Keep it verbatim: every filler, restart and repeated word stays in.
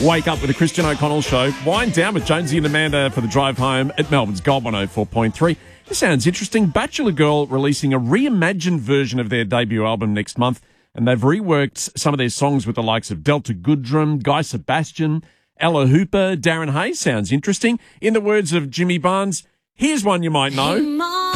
Wake up with the Christian O'Connell Show. Wind down with Jonesy and Amanda for the drive home at Melbourne's Gold one oh four point three. This sounds interesting. Bachelor Girl releasing a reimagined version of their debut album next month, and they've reworked some of their songs with the likes of Delta Goodrum, Guy Sebastian, Ella Hooper, Darren Hayes. Sounds interesting. In the words of Jimmy Barnes, here's one you might know.